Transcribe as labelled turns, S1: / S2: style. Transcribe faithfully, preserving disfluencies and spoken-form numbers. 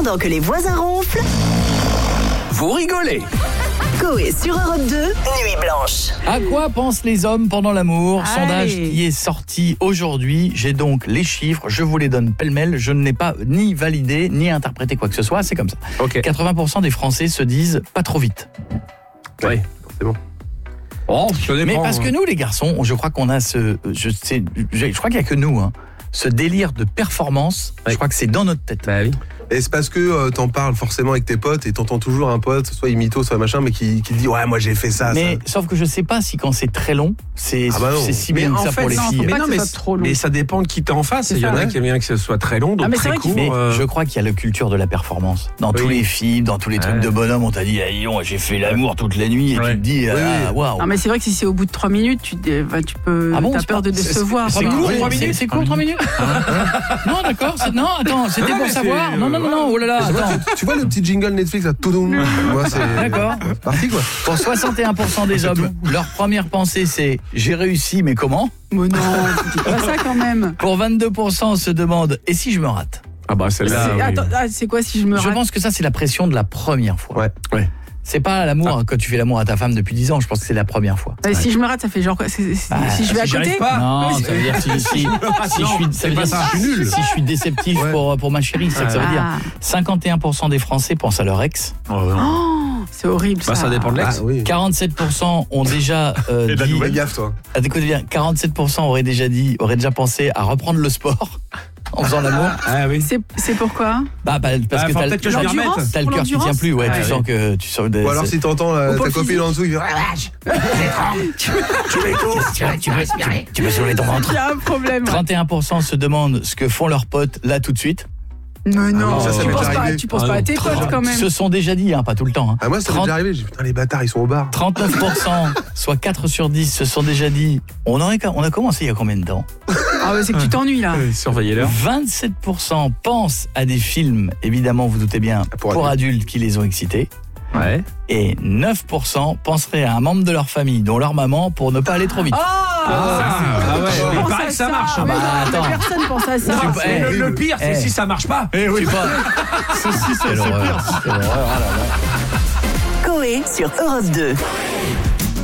S1: Pendant que les voisins ronflent,
S2: vous rigolez.
S1: Coé sur Europe deux, Nuit Blanche.
S3: À quoi pensent les hommes pendant l'amour?
S4: Allez.
S3: Sondage qui est sorti aujourd'hui. J'ai donc les chiffres, je vous les donne pêle-mêle. Je ne l'ai pas ni validé, ni interprété quoi que ce soit, c'est comme ça.
S2: Ok.
S3: quatre-vingts pour cent des Français se disent pas trop vite.
S2: Oui, forcément. Oh, ça dépend.
S3: Mais parce que nous, les garçons, je crois qu'on a ce... Je, sais, je, je crois qu'il n'y a que nous, hein, ce délire de performance,
S2: Ouais.
S3: je crois que c'est dans notre tête.
S2: Bah oui.
S5: Et c'est parce que euh, t'en parles forcément avec tes potes et t'entends toujours un pote, soit imito, soit machin, mais qui, qui dit ouais moi j'ai fait ça.
S3: Mais
S5: ça.
S3: sauf que je sais pas si quand c'est très long, c'est
S5: Ah bah non.
S3: c'est si
S2: Mais
S3: bien que
S2: en
S3: ça
S2: fait,
S3: pour les
S4: non,
S3: filles.
S4: faut
S2: Mais
S4: pas
S2: non,
S4: que
S2: mais,
S4: ce soit trop long.
S2: mais ça dépend de qui t'es en face.
S4: C'est
S2: Il y en
S4: ça,
S2: a
S4: ouais.
S2: qui aiment bien que ce soit très long, d'autres
S4: Ah, mais c'est
S2: très
S4: vrai qu'il
S2: court.
S3: Mais
S2: euh,
S3: je crois qu'il y a la culture de la performance. Dans
S2: Oui.
S3: tous les films, dans tous les trucs
S2: Ouais.
S3: de bonhomme, on t'a dit ah, dis donc, j'ai fait l'amour toute la nuit et
S2: Ouais.
S3: tu te dis ah,
S5: Oui.
S3: waouh.
S4: Non mais c'est vrai que si c'est au bout de trois minutes, tu, te- bah, tu peux,
S3: Ah bon,
S4: t'as
S3: c'est
S4: peur
S3: pas-
S4: de décevoir.
S3: C'est
S4: quoi.
S3: court,
S5: Oui,
S3: trois
S5: c'est-
S3: minutes. C'est court, trois minutes. Non, d'accord. c'est- Non, attends, c'était
S2: Non,
S3: pour
S2: mais
S3: savoir.
S2: c'est-
S3: Non, non, non, non. Oh là là.
S5: Tu vois,
S3: Attends.
S5: tu, tu vois le petit jingle Netflix là, toudoum. Moi c'est
S3: D'accord.
S5: c'est parti quoi.
S3: Pour soixante et un pour cent des hommes, leur première pensée c'est j'ai réussi, mais comment?
S4: Mais non, tu dis pas ça quand même.
S3: Pour vingt-deux pour cent, on se demande et si je me rate?
S2: Ah bah celle-là.
S4: C'est-
S2: oui.
S4: Attends, ah, c'est quoi si je me
S3: Je
S4: rate?
S3: pense que ça c'est la pression de la première fois.
S5: Ouais.
S2: Ouais.
S3: C'est pas l'amour quand tu fais l'amour à ta femme depuis dix ans. Je pense que c'est la première fois.
S4: Euh, Si je me rate, ça fait genre quoi? C'est- c'est-
S3: Ah,
S4: Si je vais à
S2: si j'y
S4: côté
S2: arrive pas.
S3: Non,
S4: Oui,
S3: ça veut dire si, si, si je suis, ça veut
S2: pas
S3: dire
S2: ça,
S3: si,
S2: je suis nul.
S3: si je suis déceptif
S5: Ouais.
S3: pour, pour ma chérie, c'est ça que ça veut dire.
S4: Ah.
S3: cinquante et un pour cent des Français pensent à leur ex.
S2: Oh, non.
S4: Oh, c'est horrible ça.
S2: Bah ça dépend de
S5: Ah
S2: l'ex.
S5: oui.
S3: quarante-sept pour cent ont déjà euh,
S2: Et de la
S3: dit.
S2: nouvelle.
S5: Fais gaffe toi.
S3: Ah, écoutez bien, quarante-sept pour cent auraient déjà dit, auraient déjà pensé à reprendre le sport en faisant l'amour.
S2: Ah oui.
S4: C'est c'est pourquoi?
S3: Bah, bah, parce
S2: Ah,
S3: que
S2: faut
S3: t'as
S2: peut-être que je
S3: le,
S2: m'y remette.
S4: L'endurance
S3: t'as le
S4: Pour
S3: cœur qui tient
S4: l'endurance
S3: plus, ouais,
S2: Ah,
S3: tu
S2: oui.
S3: sens que tu sens.
S5: Ou alors si t'entends la-
S4: Ou pour
S5: ta
S4: le
S5: copine
S4: physique.
S5: en dessous, il fait ah,
S3: tu veux, tu veux, tu veux soulever ton ventre.
S4: Il y a un problème.
S3: trente et un pour cent se demandent ce que font leurs potes là tout de suite.
S4: Mais non,
S5: ça, ça
S4: tu
S5: m'est
S4: penses
S5: déjà
S4: pas,
S5: arrivé.
S4: tu penses
S2: Ah
S4: pas
S2: non.
S4: à tes potes quand même.
S3: Se sont déjà dit, hein, pas tout le temps. Hein.
S5: Ah moi ça m'est
S3: trente
S5: déjà arrivé, j'ai dit putain les bâtards ils sont au bar.
S3: trente-neuf pour cent, soit quatre sur dix, se sont déjà dit. On, aurait, on a commencé il y a combien de temps?
S4: Ah ouais, c'est que tu t'ennuies là.
S2: Euh, Surveillez-leur.
S3: vingt-sept pour cent pensent à des films, évidemment, vous doutez bien,
S5: Pour
S3: pour, adultes qui les ont excités.
S2: Ouais.
S3: Et neuf pour cent penseraient à un membre de leur famille, dont leur maman, pour ne pas aller trop vite.
S4: Ah,
S2: Ah ouais.
S4: on
S2: Mais
S4: pense
S2: pareil
S4: à
S2: que ça marche.
S4: Mais
S3: Bah,
S4: non, mais
S3: attends.
S4: personne pense à ça.
S3: Tu-
S2: Et
S3: eh,
S2: le, le pire, c'est
S3: eh.
S2: si ça marche pas.
S3: Eh oui, pas. Ceci, c'est pire.
S1: Coé sur Europe deux.